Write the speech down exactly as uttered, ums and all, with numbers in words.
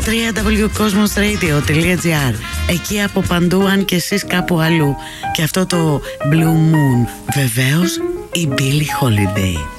double-u double-u double-u τελεία cosmos radio τελεία gr. Εκεί από παντού, αν και εσείς κάπου αλλού. Και αυτό το Blue Moon, βεβαίως η Billie Holiday.